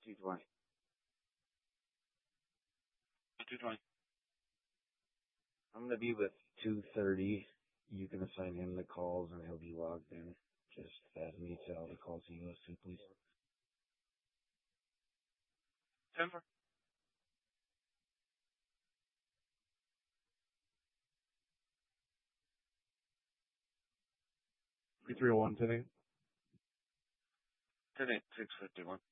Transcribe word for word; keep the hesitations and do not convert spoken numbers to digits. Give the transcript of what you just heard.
two twenty. two twenty. I'm going to be with two thirty. You can assign him the calls and he'll be logged in. Just add me to all the calls he goes to, please. Denver. three three oh one, ten eight. ten eight, six fifty-one.